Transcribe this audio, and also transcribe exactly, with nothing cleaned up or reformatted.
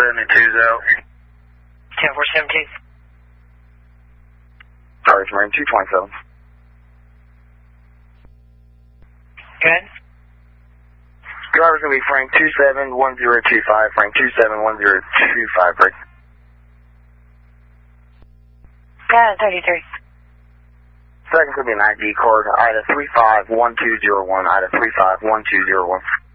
seventy-two, ten four seventeen. Sorry, it's Marine two twenty-seven. Go ahead. Driver's going to be Frank two seven one zero two five, Frank two seven one zero two five, break. Yeah, thirty-three. Second could be an I D card, I D A three five one two zero one, I D A three five one two zero one.